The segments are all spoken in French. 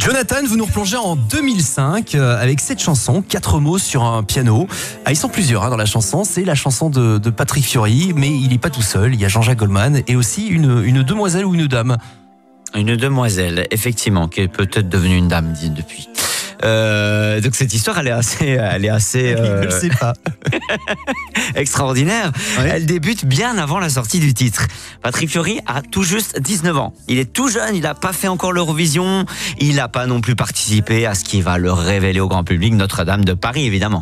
Jonathan, vous nous replongez en 2005 avec cette chanson, 4 mots sur un piano. Ils sont plusieurs dans la chanson, c'est la chanson de Patrick Fiori, mais il n'est pas tout seul, il y a Jean-Jacques Goldman et aussi une demoiselle ou une dame. Une demoiselle, effectivement, qui est peut-être devenue une dame depuis. Donc cette histoire, elle est assez Il ne le sait pas. extraordinaire. Ouais. Elle débute bien avant la sortie du titre. Patrick Fiori a tout juste 19 ans. Il est tout jeune, il n'a pas fait encore l'Eurovision. Il n'a pas non plus participé à ce qui va le révéler au grand public, Notre-Dame de Paris, évidemment.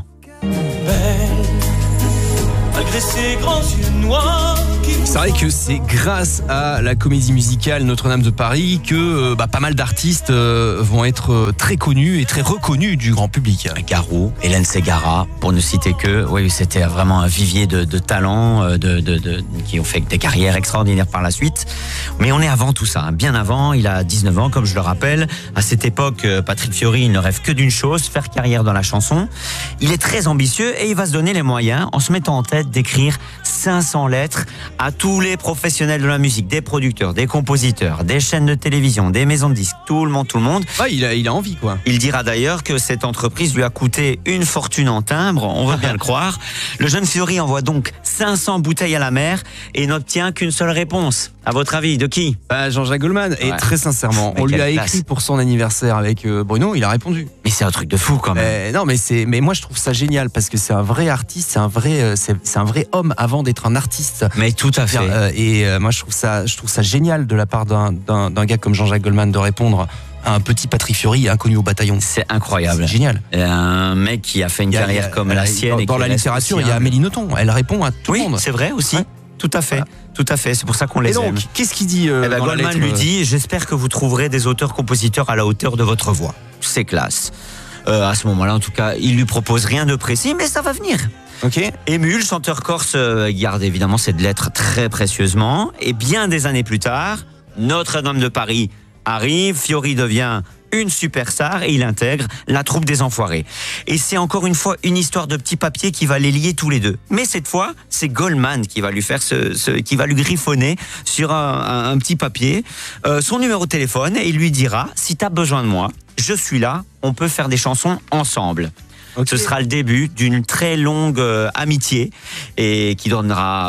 Malgré ses grands yeux noirs. C'est vrai que c'est grâce à la comédie musicale Notre-Dame de Paris que pas mal d'artistes vont être très connus et très reconnus du grand public. Garou, Hélène Ségara, pour ne citer que. Oui, c'était vraiment un vivier de talents qui ont fait des carrières extraordinaires par la suite. Mais on est avant tout ça, hein. Bien avant. Il a 19 ans, comme je le rappelle. À cette époque, Patrick Fiori, il ne rêve que d'une chose, faire carrière dans la chanson. Il est très ambitieux et il va se donner les moyens en se mettant en tête d'écrire 500 lettres à tous les professionnels de la musique, des producteurs, des compositeurs, des chaînes de télévision, des maisons de disques, tout le monde. Ouais, il a envie, quoi. Il dira d'ailleurs que cette entreprise lui a coûté une fortune en timbres, on veut bien le croire. Le jeune Fiori envoie donc 500 bouteilles à la mer et n'obtient qu'une seule réponse. À votre avis, de qui ? Jean-Jacques Goldman. Et Ouais. très sincèrement, Mais on lui quelle a classe. écrit pour son anniversaire avec Bruno, il a répondu. Mais c'est un truc de fou quand même. Non, mais moi je trouve ça génial parce que c'est un vrai artiste, c'est un vrai homme avant d'être un artiste. Mais tout à fait. Moi je trouve ça génial de la part d'un gars comme Jean-Jacques Goldman de répondre à un petit Patrick Fiori inconnu au bataillon. C'est incroyable. C'est génial. Un mec qui a fait une carrière comme la sienne. Dans la littérature, il y a Amélie Nothomb. Elle répond à tout le Oui, monde. c'est vrai aussi. Ouais. Tout à fait. Voilà. Tout à fait. C'est pour ça qu'on les Et donc, aime. qu'est-ce qu'il dit Eh ben, dans la Goldman lettre, lui dit: j'espère que vous trouverez des auteurs-compositeurs à la hauteur de votre voix. C'est classe. À ce moment-là, en tout cas, il lui propose rien de précis, mais ça va venir. Ok. Ému, le chanteur corse garde évidemment cette lettre très précieusement. Et bien des années plus tard, Notre-Dame de Paris arrive, Fiori devient une superstar et il intègre la troupe des Enfoirés. Et c'est encore une fois une histoire de petit papier qui va les lier tous les deux. Mais cette fois, c'est Goldman qui va lui faire qui va lui griffonner sur un petit papier son numéro de téléphone et il lui dira: si t'as besoin de moi, je suis là, on peut faire des chansons ensemble. Ok. Ce sera le début d'une très longue amitié et qui donnera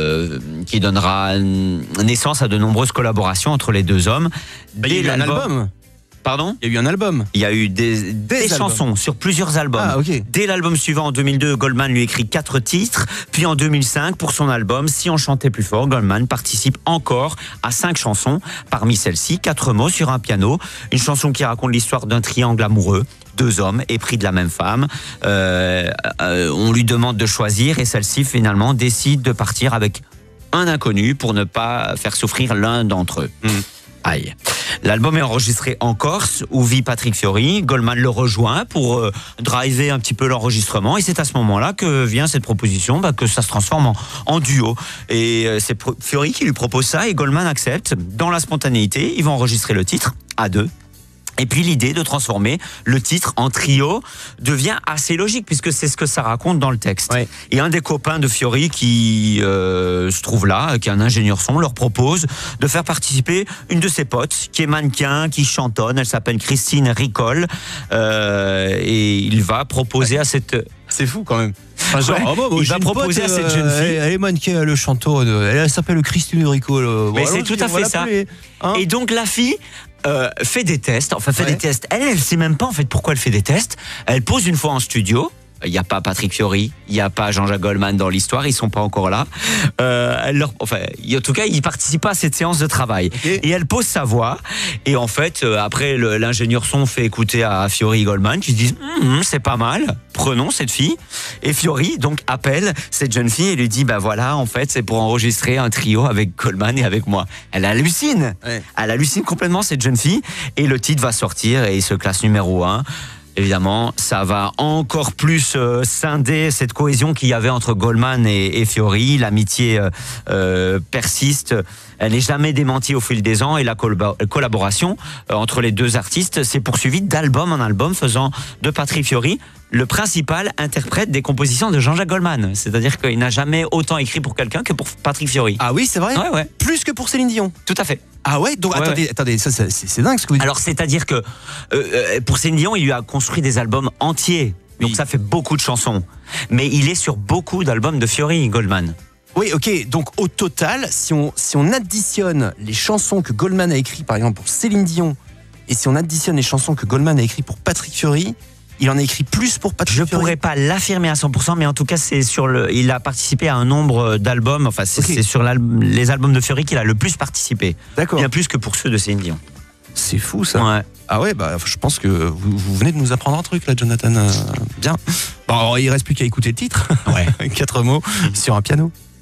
naissance à de nombreuses collaborations entre les deux hommes. Il y a eu un album. Pardon ? Il y a eu un album. Il y a eu des albums. chansons sur plusieurs albums. Ah, ok. Dès l'album suivant, en 2002, Goldman lui écrit 4 titres. Puis en 2005, pour son album Si on chantait plus fort, Goldman participe encore à 5 chansons. Parmi celles-ci, 4 mots sur un piano. Une chanson qui raconte l'histoire d'un triangle amoureux. 2 hommes épris de la même femme. On lui demande de choisir et celle-ci, finalement, décide de partir avec un inconnu pour ne pas faire souffrir l'un d'entre eux. Aïe. L'album est enregistré en Corse, où vit Patrick Fiori. Goldman le rejoint pour driver un petit peu l'enregistrement. Et c'est à ce moment-là que vient cette proposition, que ça se transforme en duo. Et c'est Fiori qui lui propose ça et Goldman accepte. Dans la spontanéité, ils vont enregistrer le titre à 2. Et puis l'idée de transformer le titre en trio devient assez logique puisque c'est ce que ça raconte dans le texte. Ouais. Et un des copains de Fiori qui se trouve là, qui est un ingénieur son, leur propose de faire participer une de ses potes qui est mannequin, qui chantonne. Elle s'appelle Christine Ricol. Et il va proposer à cette... C'est fou quand même. Enfin, Ouais, il va proposer à cette jeune fille. Elle est mannequin, le chanteur. Elle s'appelle Christine Rico. Mais c'est tout à fait ça. Et donc la fille fait des tests. Enfin, fait des tests. Elle sait même pas en fait pourquoi elle fait des tests. Elle pose une fois en studio. Il n'y a pas Patrick Fiori, il n'y a pas Jean-Jacques Goldman dans l'histoire, ils sont pas encore là. En tout cas, ils participent pas à cette séance de travail. Okay. Et elle pose sa voix. Et en fait, après, l'ingénieur son fait écouter à Fiori et Goldman, qui se disent c'est pas mal, prenons cette fille. Et Fiori donc appelle cette jeune fille et lui dit voilà, en fait, c'est pour enregistrer un trio avec Goldman et avec moi. Elle hallucine. Ouais. Elle hallucine complètement, cette jeune fille. Et le titre va sortir et il se classe numéro 1. Évidemment, ça va encore plus scinder cette cohésion qu'il y avait entre Goldman et Fiori. L'amitié persiste, elle n'est jamais démentie au fil des ans et la collaboration entre les deux artistes s'est poursuivie d'album en album, faisant de Patrick Fiori le principal interprète des compositions de Jean-Jacques Goldman. C'est-à-dire qu'il n'a jamais autant écrit pour quelqu'un que pour Patrick Fiori. Ah oui, c'est vrai. Ouais. Plus que pour Céline Dion. Tout à fait. Ah ouais, donc attendez, ça c'est dingue ce que vous dites. Alors c'est-à-dire que pour Céline Dion, il lui a construit des albums entiers. Donc ça fait beaucoup de chansons. Mais il est sur beaucoup d'albums de Fiori, Goldman. Oui, ok. Donc au total, si on additionne les chansons que Goldman a écrites, par exemple pour Céline Dion, et si on additionne les chansons que Goldman a écrites pour Patrick Fiori, il en a écrit plus pour Patrick Fiori. Je pourrais pas l'affirmer à 100%, mais en tout cas, il a participé à un nombre d'albums. Enfin, c'est sur les albums de Fiori qu'il a le plus participé. D'accord. Bien plus que pour ceux de Céline Dion. C'est fou ça. Ouais. Ah ouais, bah je pense que vous venez de nous apprendre un truc là, Jonathan. Bien. Bon, alors, il reste plus qu'à écouter le titre. Ouais. 4 mots sur un piano.